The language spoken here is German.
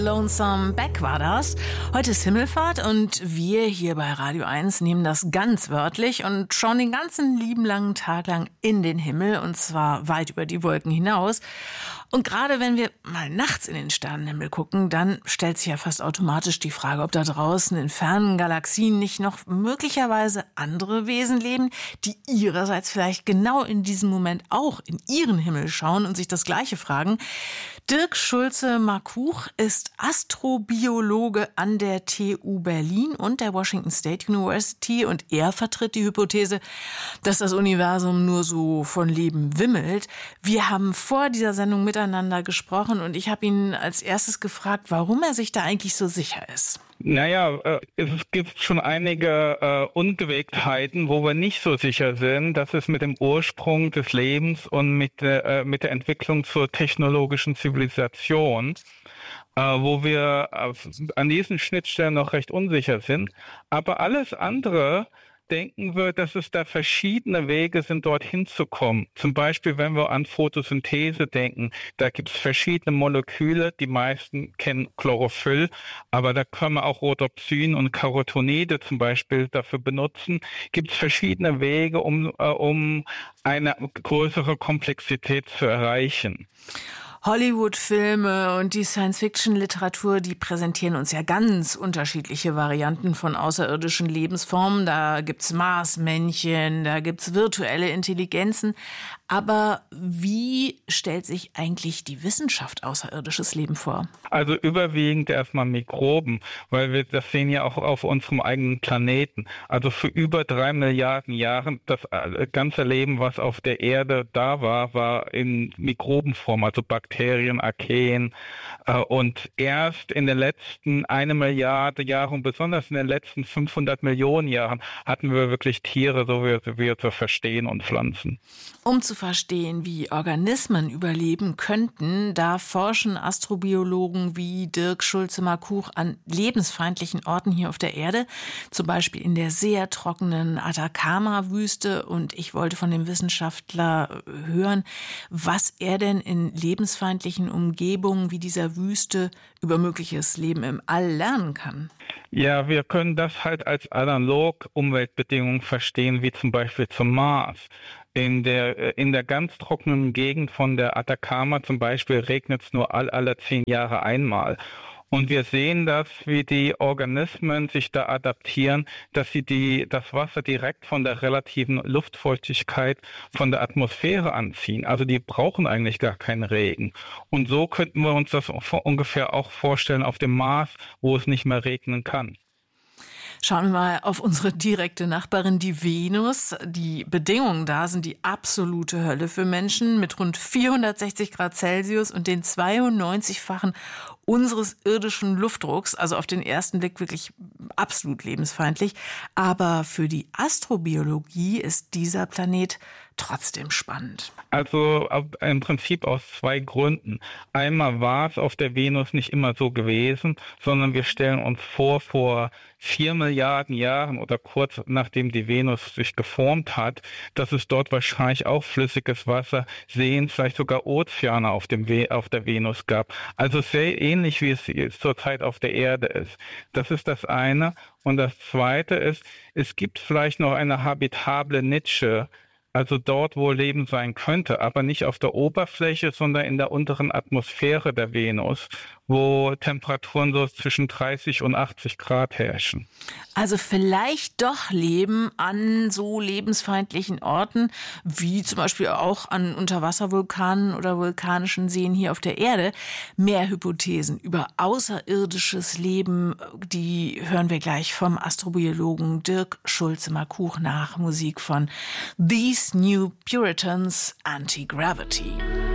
Lonesome Beck war das. Heute ist Himmelfahrt und wir hier bei Radio 1 nehmen das ganz wörtlich und schauen den ganzen lieben langen Tag lang in den Himmel und zwar weit über die Wolken hinaus. Und gerade wenn wir mal nachts in den Sternenhimmel gucken, dann stellt sich ja fast automatisch die Frage, ob da draußen in fernen Galaxien nicht noch möglicherweise andere Wesen leben, die ihrerseits vielleicht genau in diesem Moment auch in ihren Himmel schauen und sich das Gleiche fragen. Dirk Schulze-Markuch ist Astrobiologe an der TU Berlin und der Washington State University und er vertritt die Hypothese, dass das Universum nur so von Leben wimmelt. Wir haben vor dieser Sendung miteinander gesprochen und ich habe ihn als erstes gefragt, warum er sich da eigentlich so sicher ist. Naja, es gibt schon einige Ungewägtheiten, wo wir nicht so sicher sind. Das ist mit dem Ursprung des Lebens und mit der Entwicklung zur technologischen Zivilisation, wo wir an diesen Schnittstellen noch recht unsicher sind. Aber alles andere denken wir, dass es da verschiedene Wege sind, dorthin zu kommen. Zum Beispiel, wenn wir an Photosynthese denken, da gibt es verschiedene Moleküle, die meisten kennen Chlorophyll, aber da können wir auch Rhodopsin und Carotinide zum Beispiel dafür benutzen. Gibt es verschiedene Wege, um eine größere Komplexität zu erreichen. Hollywood-Filme und die Science-Fiction-Literatur, die präsentieren uns ja ganz unterschiedliche Varianten von außerirdischen Lebensformen. Da gibt's Marsmännchen, da gibt's virtuelle Intelligenzen. Aber wie stellt sich eigentlich die Wissenschaft außerirdisches Leben vor? Also überwiegend erstmal Mikroben, weil wir das sehen ja auch auf unserem eigenen Planeten. Also für über 3 Milliarden Jahre, das ganze Leben, was auf der Erde da war, war in Mikrobenform, also Bakterien, Archeen. Und erst in den letzten 1 Milliarde Jahren, besonders in den letzten 500 Millionen Jahren, hatten wir wirklich Tiere, so wie wir zu verstehen, und Pflanzen. Um zu verstehen, wie Organismen überleben könnten, da forschen Astrobiologen wie Dirk Schulze-Markuch an lebensfeindlichen Orten hier auf der Erde, zum Beispiel in der sehr trockenen Atacama-Wüste. Und ich wollte von dem Wissenschaftler hören, was er denn in lebensfeindlichen Umgebungen wie dieser Wüste über mögliches Leben im All lernen kann. Ja, wir können das halt als analog Umweltbedingungen verstehen, wie zum Beispiel zum Mars. In der ganz trockenen Gegend von der Atacama zum Beispiel regnet es nur alle 10 Jahre einmal. Und wir sehen das, wie die Organismen sich da adaptieren, dass sie das Wasser direkt von der relativen Luftfeuchtigkeit von der Atmosphäre anziehen. Also die brauchen eigentlich gar keinen Regen. Und so könnten wir uns das ungefähr auch vorstellen auf dem Mars, wo es nicht mehr regnen kann. Schauen wir mal auf unsere direkte Nachbarin, die Venus. Die Bedingungen da sind die absolute Hölle für Menschen mit rund 460 Grad Celsius und den 92-fachen unseres irdischen Luftdrucks. Also auf den ersten Blick wirklich absolut lebensfeindlich. Aber für die Astrobiologie ist dieser Planet trotzdem spannend. Also im Prinzip aus 2 Gründen. Einmal war es auf der Venus nicht immer so gewesen, sondern wir stellen uns vor 4 Milliarden Jahren oder kurz nachdem die Venus sich geformt hat, dass es dort wahrscheinlich auch flüssiges Wasser, Seen, vielleicht sogar Ozeane auf der Venus gab. Also sehr ähnlich, wie es zurzeit auf der Erde ist. Das ist das eine. Und das zweite ist, es gibt vielleicht noch eine habitable Nische, also dort, wo Leben sein könnte, aber nicht auf der Oberfläche, sondern in der unteren Atmosphäre der Venus, wo Temperaturen so zwischen 30 und 80 Grad herrschen. Also vielleicht doch Leben an so lebensfeindlichen Orten, wie zum Beispiel auch an Unterwasservulkanen oder vulkanischen Seen hier auf der Erde. Mehr Hypothesen über außerirdisches Leben, die hören wir gleich vom Astrobiologen Dirk Schulze-Markuch nach Musik von These New Puritans Anti-Gravity.